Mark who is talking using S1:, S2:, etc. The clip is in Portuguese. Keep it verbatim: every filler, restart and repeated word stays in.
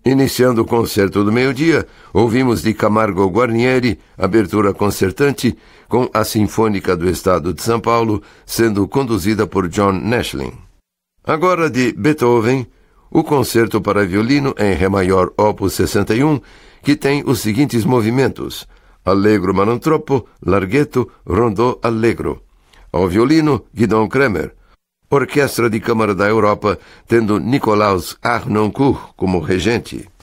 S1: Iniciando o concerto do meio-dia, ouvimos de Camargo Guarnieri, abertura concertante, com a Sinfônica do Estado de São Paulo, sendo conduzida por John Nashling. Agora de Beethoven, o concerto para violino em Ré maior opus sessenta e um, que tem os seguintes movimentos: Allegro ma non troppo, Larghetto, Rondò allegro. Ao violino, Guidon Kremer. Orquestra de Câmara da Europa, tendo Nicolaus Harnoncourt como regente.